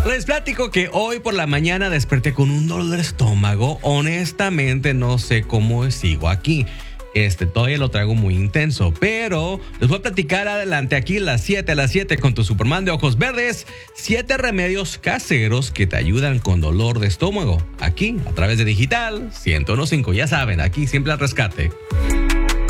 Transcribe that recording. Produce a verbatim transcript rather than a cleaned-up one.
Les platico que hoy por la mañana desperté con un dolor de estómago. Honestamente no sé cómo sigo aquí. Este todavía lo traigo muy intenso, pero les voy a platicar adelante aquí a las siete a las siete con tu Superman de ojos verdes. Siete remedios caseros que te ayudan con dolor de estómago. Aquí, a través de Digital ciento uno punto cinco. Ya saben, aquí siempre al rescate.